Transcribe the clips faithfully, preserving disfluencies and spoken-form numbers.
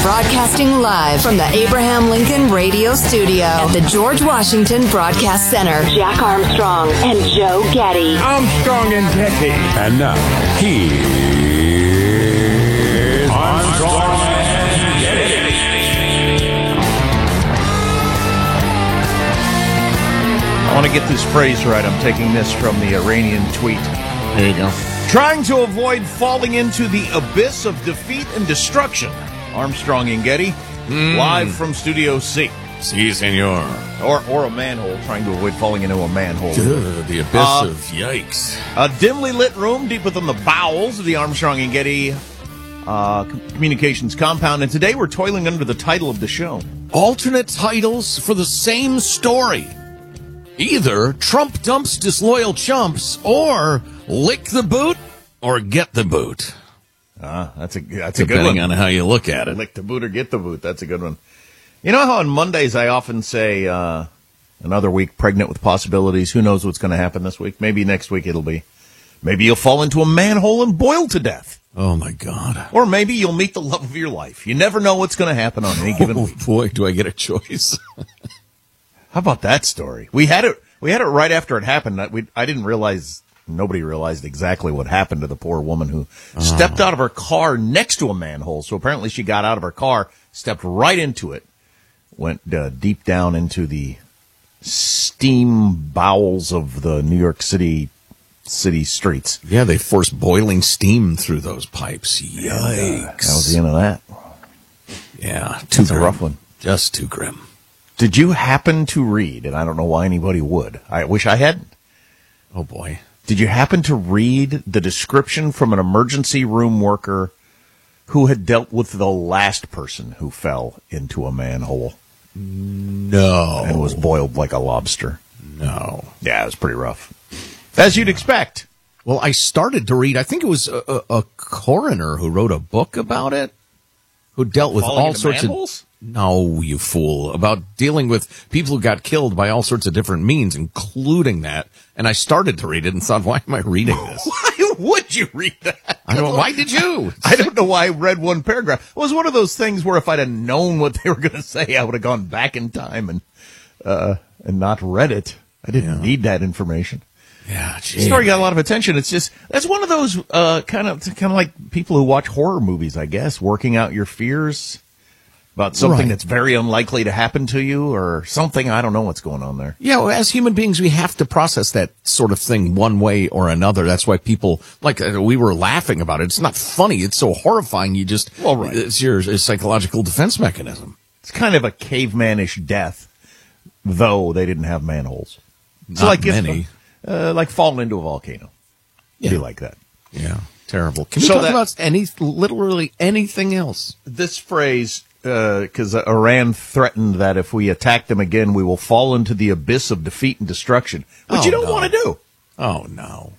Broadcasting live from the Abraham Lincoln Radio Studio at the George Washington Broadcast Center. Jack Armstrong and Joe Getty. Armstrong and Getty. And now, here's Armstrong and Getty. I want to get this phrase right. I'm taking this from the Iranian tweet. There you go. Trying to avoid falling into the abyss of defeat and destruction. Armstrong and Getty, mm. live from Studio C. Si, senor. Or or a manhole, trying to avoid falling into a manhole. Ugh, the abyss uh, of yikes. A dimly lit room deep within the bowels of the Armstrong and Getty uh, communications compound. And today we're toiling under the title of the show. Alternate titles for the same story. Either Trump dumps disloyal chumps, or lick the boot, or get the boot. Ah, that's a that's a good one. Depending on how you look at it. Lick the boot or get the boot. That's a good one. You know how on Mondays I often say uh, another week pregnant with possibilities. Who knows what's going to happen this week? Maybe next week it'll be. Maybe you'll fall into a manhole and boil to death. Oh, my God. Or maybe you'll meet the love of your life. You never know what's going to happen on any given oh, week. Boy, do I get a choice. How about that story? We had it. We had it right after it happened. We I didn't realize. Nobody realized exactly what happened to the poor woman who oh. stepped out of her car next to a manhole. So apparently she got out of her car, stepped right into it, went uh, deep down into the steam bowels of the New York City city streets. Yeah, they forced boiling steam through those pipes. Yikes. And, uh, that was the end of that. Yeah, too That's grim. a rough one. Just too grim. Did you happen to read, and I don't know why anybody would, I wish I hadn't. Oh, boy. Did you happen to read the description from an emergency room worker who had dealt with the last person who fell into a manhole? No. And was boiled like a lobster? No. Yeah, it was pretty rough. As you'd expect. Well, I started to read, I think it was a, a, a coroner who wrote a book about it, who dealt with Falling all into sorts manholes? of... No, you fool. About dealing with people who got killed by all sorts of different means, including that. And I started to read it and thought, why am I reading this? Why would you read that? I don't. Why did you? I don't know why I read one paragraph. It was one of those things where if I'd have known what they were going to say, I would have gone back in time and uh, and not read it. I didn't yeah. need that information. Yeah, the story got a lot of attention. It's just that's one of those uh, kind of kind of like people who watch horror movies, I guess, working out your fears about something right. that's very unlikely to happen to you or something. I don't know what's going on there. Yeah, well, as human beings, we have to process that sort of thing one way or another. That's why people, like, uh, we were laughing about it. It's not funny. It's so horrifying. You just, well, right. it's your psychological defense mechanism. It's kind of a cavemanish death, though they didn't have manholes. Not so like many. If, uh, like falling into a volcano. Yeah. It'd be like that. Yeah, terrible. Can we so talk that, about any, literally anything else? This phrase... Because uh, Iran threatened that if we attack them again, we will fall into the abyss of defeat and destruction, which oh, you don't no. want to do. Oh, no.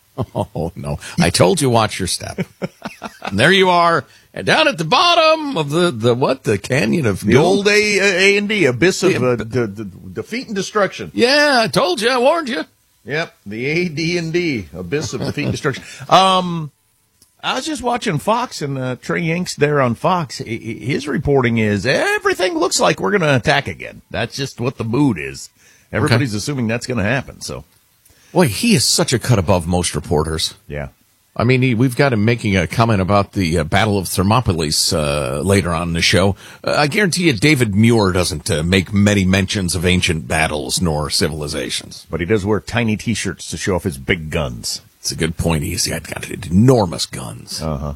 Oh, no. I told you, watch your step. And there you are, and down at the bottom of the, the what, the canyon of... The old A, A and D, abyss of uh, d- d- defeat and destruction. Yeah, I told you, I warned you. Yep, the A, D, and D, abyss of defeat and destruction. Um... I was just watching Fox, and uh, Trey Yanks there on Fox. His reporting is everything looks like we're going to attack again. That's just what the mood is. Everybody's okay. assuming that's going to happen. So, boy, he is such a cut above most reporters. Yeah, I mean, he, we've got him making a comment about the uh, Battle of Thermopylae uh, later on in the show. Uh, I guarantee you, David Muir doesn't uh, make many mentions of ancient battles nor civilizations, but he does wear tiny T-shirts to show off his big guns. It's a good point. He's got, got enormous guns. Uh-huh.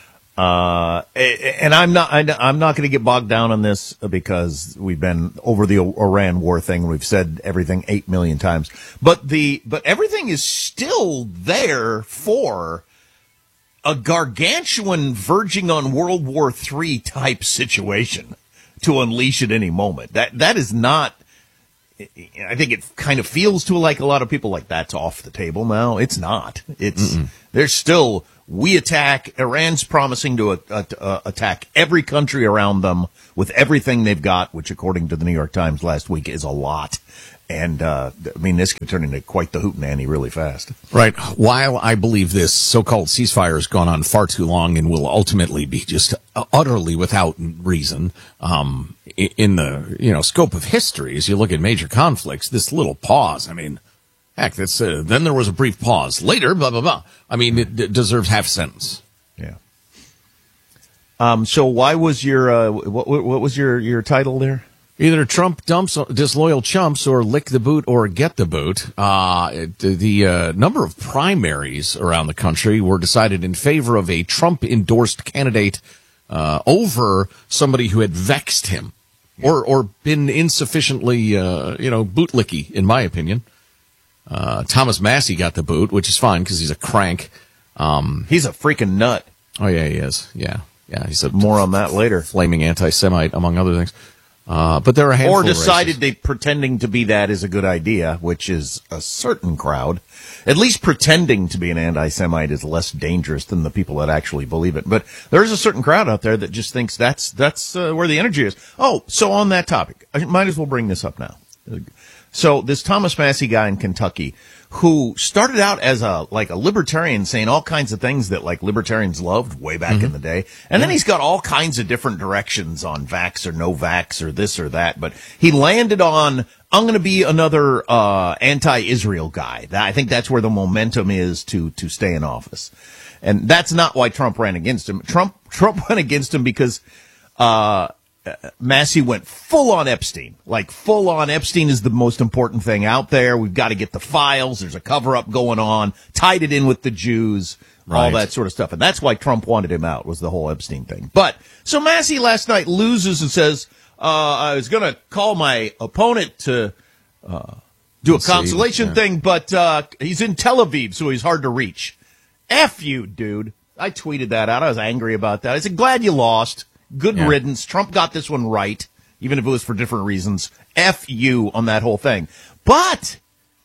Uh And I'm not. I'm not going to get bogged down on this because we've been over the Iran war thing. We've said everything eight million times. But the but everything is still there for a gargantuan, verging on World War Three type situation to unleash at any moment. That that is not. I think it kind of feels to like a lot of people like that's off the table now. It's not. It's Mm-mm. There's still we attack. Iran's promising to uh, uh, attack every country around them with everything they've got, which according to the New York Times last week is a lot. And, uh, I mean, this could turn into quite the hootenanny really fast. Right. While I believe this so-called ceasefire has gone on far too long and will ultimately be just utterly without reason, um, in the, you know, scope of history, as you look at major conflicts, this little pause, I mean, heck, that's, uh, then there was a brief pause. Later, blah, blah, blah. I mean, it, it deserves half a sentence. Yeah. Um, so why was your, uh, what, what was your, your title there? Either Trump dumps disloyal chumps or lick the boot or get the boot. Uh, it, the uh, number of primaries around the country were decided in favor of a Trump-endorsed candidate uh, over somebody who had vexed him or or been insufficiently, uh, you know, bootlicky, in my opinion. Uh, Thomas Massie got the boot, which is fine because he's a crank. Um, he's a freaking nut. Oh, yeah, he is. Yeah, yeah. He's a More on that later. Flaming anti-Semite, among other things. Uh, but there are a handful Or decided of they pretending to be that is a good idea, which is a certain crowd. At least pretending to be an anti-Semite is less dangerous than the people that actually believe it. But there is a certain crowd out there that just thinks that's that's uh, where the energy is. Oh, so on that topic, I might as well bring this up now. So this Thomas Massie guy in Kentucky, who started out as a like a libertarian, saying all kinds of things that like libertarians loved way back mm-hmm. in the day, and yeah. then he's got all kinds of different directions on vax or no vax or this or that. But he landed on I'm going to be another uh anti-Israel guy. That, I think that's where the momentum is to to stay in office, and that's not why Trump ran against him. Trump Trump went against him because uh Massie went full on Epstein. Like full on Epstein is the most important thing out there. We've got to get the files. There's a cover up going on. Tied it in with the Jews, right. all that sort of stuff. And that's why Trump wanted him out, was the whole Epstein thing. But so Massie last night loses and says, uh, I was going to call my opponent to uh, do Let's a consolation see, yeah. thing, but uh, he's in Tel Aviv, so he's hard to reach. F you, dude. I tweeted that out. I was angry about that. I said, glad you lost. Good yeah. riddance. Trump got this one right, even if it was for different reasons. F you on that whole thing. But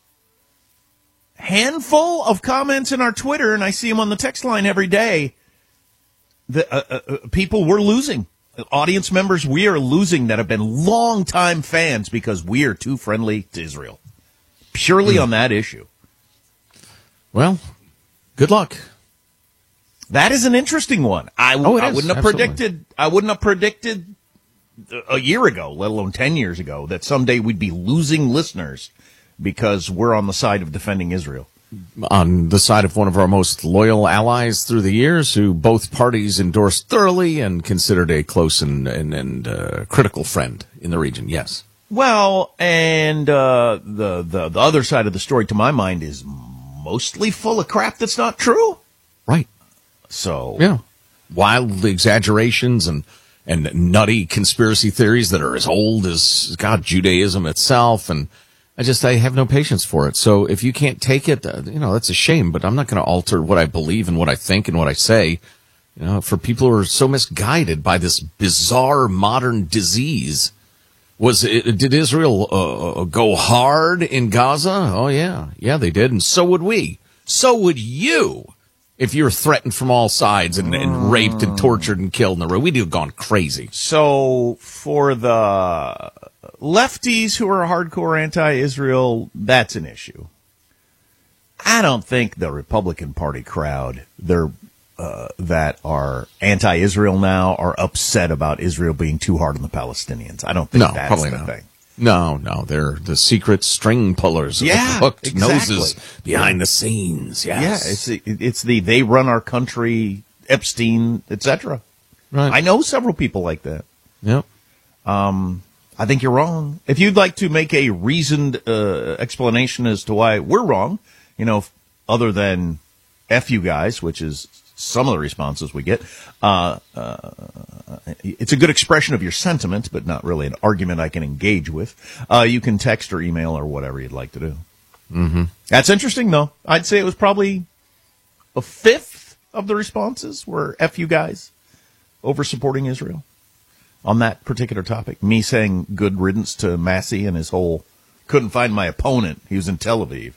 handful of comments in our Twitter, and I see them on the text line every day, the, uh, uh, people we're losing. Audience members we are losing that have been longtime fans because we are too friendly to Israel. Purely mm. on that issue. Well, good luck. That is an interesting one. I, oh, I is. wouldn't have Absolutely. predicted. I wouldn't have predicted a year ago, let alone ten years ago, that someday we'd be losing listeners because we're on the side of defending Israel. On the side of one of our most loyal allies through the years, who both parties endorsed thoroughly and considered a close and and, and uh, critical friend in the region. Yes. Well, and uh, the the the other side of the story, to my mind, is mostly full of crap that's not true. Right. So yeah, wild exaggerations and and nutty conspiracy theories that are as old as God Judaism itself, and I just I have no patience for it. So if you can't take it, uh, you know that's a shame. But I'm not going to alter what I believe and what I think and what I say. You know, for people who are so misguided by this bizarre modern disease. Was it, did Israel uh, go hard in Gaza? Oh yeah, yeah they did, and so would we. So would you. If you're threatened from all sides and, and raped and tortured and killed in the road, we'd have gone crazy. So for the lefties who are hardcore anti-Israel, that's an issue. I don't think the Republican Party crowd, they're uh, that are anti-Israel now, are upset about Israel being too hard on the Palestinians. I don't think no, that's probably the not. thing. No, no, they're the secret string pullers, yeah, hooked exactly. noses behind the scenes. Yes. Yeah, it's the, it's the they run our country, Epstein, et cetera. Right. I know several people like that. Yep. Um, I think you're wrong. If you'd like to make a reasoned uh, explanation as to why we're wrong, you know, other than F you guys, which is some of the responses we get, uh, uh, it's a good expression of your sentiment, but not really an argument I can engage with. Uh, you can text or email or whatever you'd like to do. Mm-hmm. That's interesting, though. I'd say it was probably a fifth of the responses were F you guys over supporting Israel on that particular topic. Me saying good riddance to Massie and his whole couldn't find my opponent. He was in Tel Aviv.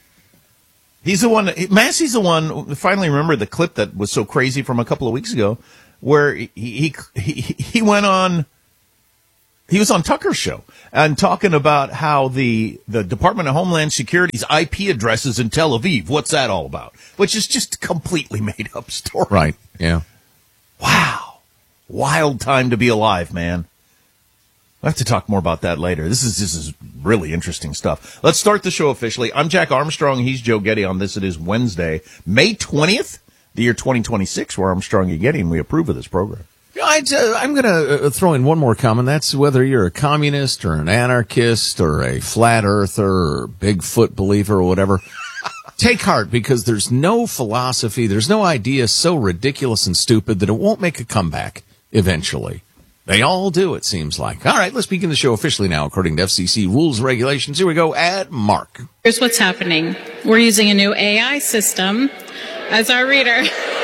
He's the one, Massey's the one, finally remember the clip that was so crazy from a couple of weeks ago, where he he he, he went on He was on Tucker's show and talking about how the, the Department of Homeland Security's I P addresses in Tel Aviv. What's that all about? Which is just a completely made up story. Right. Yeah. Wow. Wild time to be alive, man. We'll have to talk more about that later. This is this is really interesting stuff. Let's start the show officially. I'm Jack Armstrong. He's Joe Getty on this. It is Wednesday, May twentieth, the year twenty twenty-six. We're Armstrong and Getty, and we approve of this program. I, uh, I'm going to uh, throw in one more comment. That's whether you're a communist or an anarchist or a flat earther or Bigfoot believer or whatever. Take heart, because there's no philosophy, there's no idea so ridiculous and stupid that it won't make a comeback eventually. They all do, it seems like. All right, let's begin the show officially now, according to F C C rules and regulations. Here we go. Add Mark. Here's what's happening. We're using a new A I system as our reader.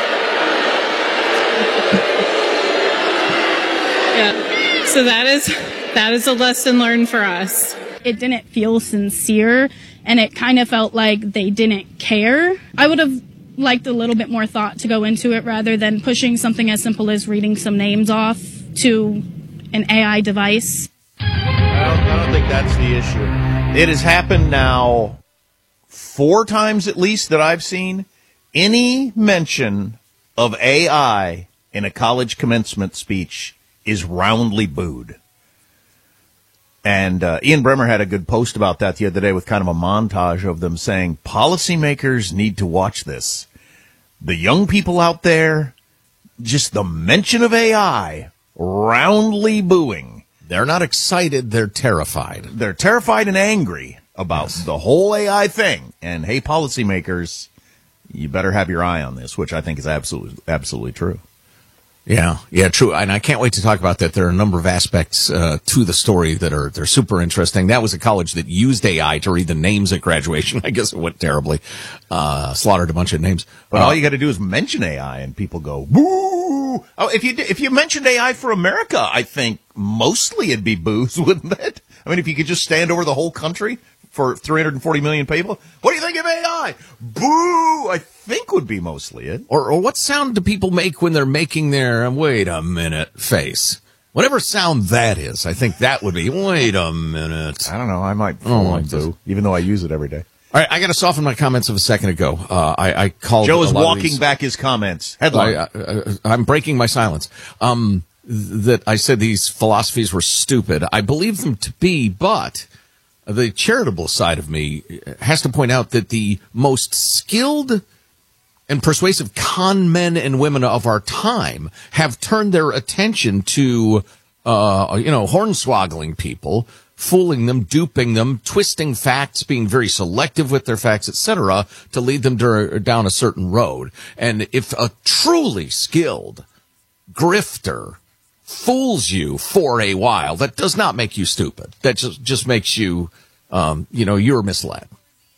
Yeah. So that is that is a lesson learned for us. It didn't feel sincere, and it kind of felt like they didn't care. I would have liked a little bit more thought to go into it rather than pushing something as simple as reading some names off to an A I device. I don't, I don't think that's the issue. It has happened now four times at least that I've seen. Any mention of A I in a college commencement speech is roundly booed. And uh, Ian Bremmer had a good post about that the other day with kind of a montage of them saying, policymakers need to watch this. The young people out there, just the mention of A I, roundly booing. They're not excited, they're terrified. They're terrified and angry about Yes. the whole A I thing. And, hey, policymakers, you better have your eye on this, which I think is absolutely, absolutely true. Yeah, yeah, true. And I can't wait to talk about that. There are a number of aspects uh, to the story that are they're super interesting. That was a college that used A I to read the names at graduation. I guess it went terribly. Uh, slaughtered a bunch of names. But uh, all you got to do is mention A I, and people go boo. Oh, if you did- if you mentioned A I for America, I think mostly it'd be boos, wouldn't it? I mean, if you could just stand over the whole country for three hundred forty million people, what do you think of A I? Boo! I think would be mostly it. Or, or what sound do people make when they're making their wait a minute face? Whatever sound that is, I think that would be wait a minute. I don't know. I might Oh, fall my on boo, even though I use it every day. All right, I got to soften my comments of a second ago. Uh, I, I called Joe a is lot of walking these- back his comments. Headline. I, I, I'm breaking my silence. Um, that I said these philosophies were stupid. I believe them to be, but the charitable side of me has to point out that the most skilled and persuasive con men and women of our time have turned their attention to, uh, you know, hornswoggling people, fooling them, duping them, twisting facts, being very selective with their facts, et cetera, to lead them dur- down a certain road. And if a truly skilled grifter fools you for a while, that does not make you stupid. That just, just makes you, um, you know, you're misled.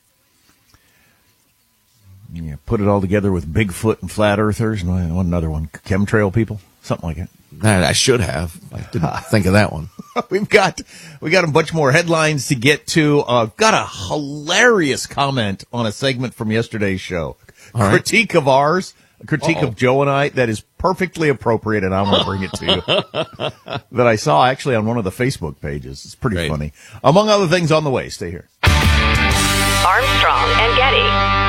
Yeah, put it all together with Bigfoot and flat earthers and what another one, chemtrail people, something like that. I should have. I didn't think of that one. We've got we got a bunch more headlines to get to. Uh, got a hilarious comment on a segment from yesterday's show. All right. Critique of ours, a critique Uh-oh. of Joe and I that is perfectly appropriate, and I'm going to bring it to you. That I saw actually on one of the Facebook pages. It's pretty Great. funny. Among other things on the way. Stay here. Armstrong and Getty.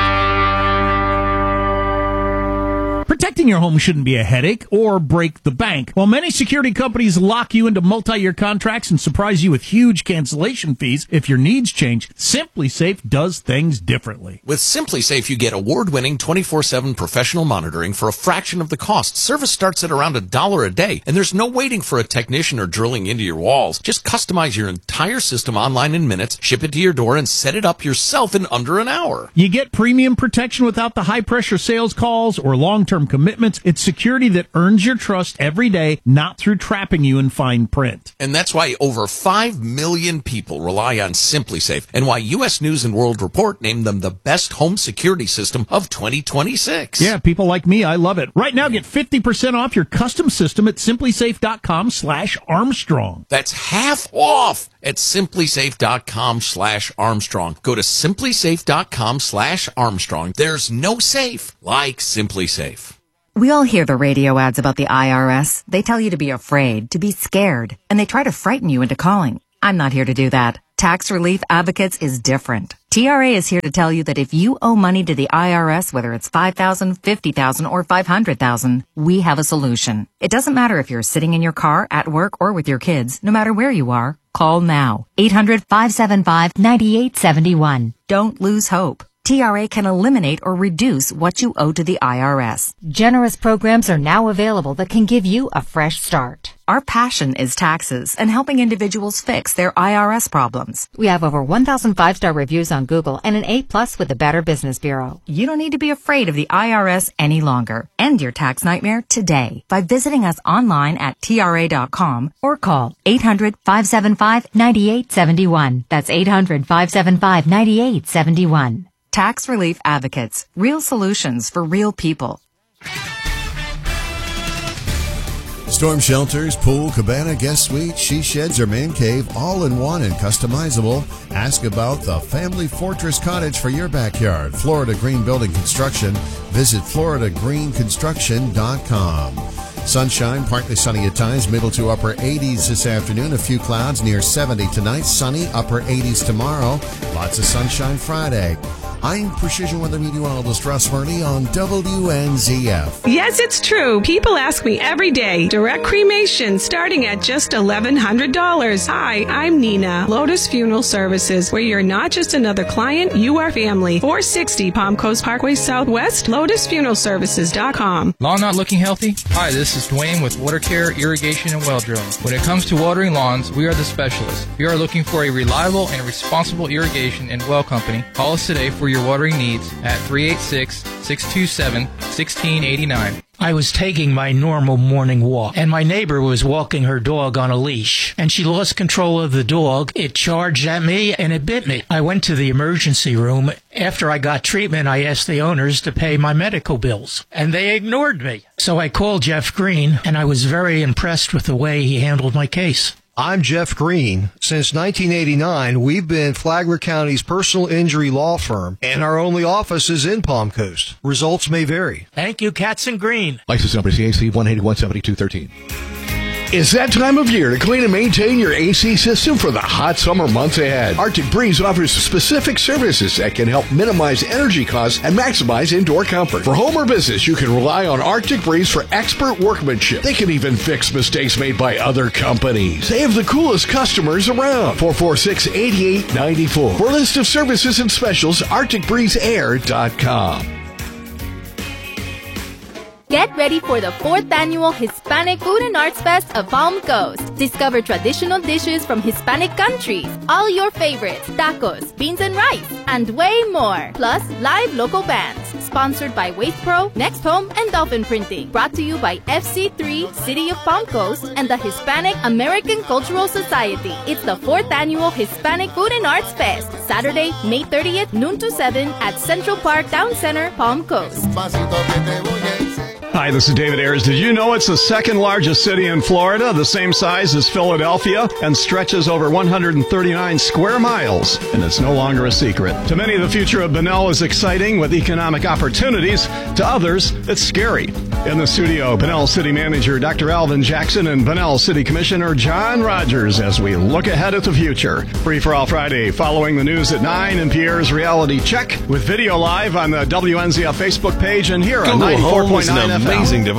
Protecting your home shouldn't be a headache or break the bank. While many security companies lock you into multi-year contracts and surprise you with huge cancellation fees if your needs change, SimpliSafe does things differently. With SimpliSafe, you get award-winning twenty-four seven professional monitoring for a fraction of the cost. Service starts at around a dollar a day, and there's no waiting for a technician or drilling into your walls. Just customize your entire system online in minutes, ship it to your door, and set it up yourself in under an hour. You get premium protection without the high-pressure sales calls or long-term commitments. It's security that earns your trust every day, not through trapping you in fine print. And that's why over five million people rely on SimpliSafe, and why U S News and World Report named them the best home security system of twenty twenty-six. Yeah, people like me, I love it. Right now, get fifty percent off your custom system at simplysafe.com slash Armstrong. That's half off at simplysafe.com slash Armstrong. Go to simplysafe.com slash Armstrong. There's no safe like SimpliSafe. We all hear the radio ads about the I R S. They tell you to be afraid, to be scared, and they try to frighten you into calling. I'm not here to do that. Tax Relief Advocates is different. T R A is here to tell you that if you owe money to the I R S, whether it's five thousand dollars, fifty thousand dollars, or five hundred thousand dollars, we have a solution. It doesn't matter if you're sitting in your car, at work, or with your kids. No matter where you are, call now. eight hundred, five seven five, nine eight seven one. Don't lose hope. T R A can eliminate or reduce what you owe to the I R S. Generous programs are now available that can give you a fresh start. Our passion is taxes and helping individuals fix their I R S problems. We have over one thousand five-star reviews on Google and an A plus with the Better Business Bureau. You don't need to be afraid of the I R S any longer. End your tax nightmare today by visiting us online at T R A dot com or call eight hundred, five seven five, nine eight seven one. That's eight hundred, five seven five, nine eight seven one. Tax Relief Advocates. Real solutions for real people. Storm shelters, pool, cabana, guest suite, she sheds, or man cave, all in one and customizable. Ask about the Family Fortress Cottage for your backyard. Florida Green Building Construction. Visit florida green construction dot com. Sunshine, partly sunny at times, middle to upper eighties this afternoon. A few clouds, near seventy tonight. Sunny, upper eighties tomorrow. Lots of sunshine Friday. I'm Precision Weather Meteorologist Russ Murray on W N Z F. Yes, it's true. People ask me every day. Direct cremation starting at just eleven hundred dollars. Hi, I'm Nina, Lotus Funeral Services, where you're not just another client, you are family. four sixty Palm Coast Parkway Southwest, lotus funeral services dot com. Lawn not looking healthy? Hi, this is Dwayne with Water Care, Irrigation, and Well Drilling. When it comes to watering lawns, we are the specialists. If you are looking for a reliable and responsible irrigation and well company, call us today for your watering needs at three eight six, six two seven, one six eight nine. I was taking my normal morning walk, and my neighbor was walking her dog on a leash, and she lost control of the dog. It charged at me, and it bit me. I went to the emergency room. After I got treatment, I asked the owners to pay my medical bills, and they ignored me. So I called Jeff Green, and I was very impressed with the way he handled my case. I'm Jeff Green. Since nineteen eighty-nine, we've been Flagler County's personal injury law firm, and our only office is in Palm Coast. Results may vary. Thank you, Katz and Green. License number C A C one eighty-one seventy-two thirteen. It's that time of year to clean and maintain your A C system for the hot summer months ahead. Arctic Breeze offers specific services that can help minimize energy costs and maximize indoor comfort. For home or business, you can rely on Arctic Breeze for expert workmanship. They can even fix mistakes made by other companies. They have the coolest customers around. four four six, eight eight nine four. For a list of services and specials, arctic breeze air dot com. Get ready for the fourth annual Hispanic Food and Arts Fest of Palm Coast. Discover traditional dishes from Hispanic countries, all your favorites, tacos, beans and rice, and way more. Plus, live local bands. Sponsored by Waste Pro, Next Home, and Dolphin Printing. Brought to you by F C three, City of Palm Coast, and the Hispanic American Cultural Society. It's the fourth annual Hispanic Food and Arts Fest. Saturday, May thirtieth, noon to seven at Central Park Town Center, Palm Coast. Hi, this is David Ayers. Did you know it's the second largest city in Florida, the same size as Philadelphia, and stretches over one hundred thirty-nine square miles? And it's no longer a secret. To many, the future of Bunnell is exciting with economic opportunities. To others, it's scary. In the studio, Bunnell City Manager Doctor Alvin Jackson and Bunnell City Commissioner John Rogers as we look ahead at the future. Free for All Friday, following the news at nine and Pierre's Reality Check with video live on the W N Z F Facebook page and here on ninety-four point nine F M. Amazing device.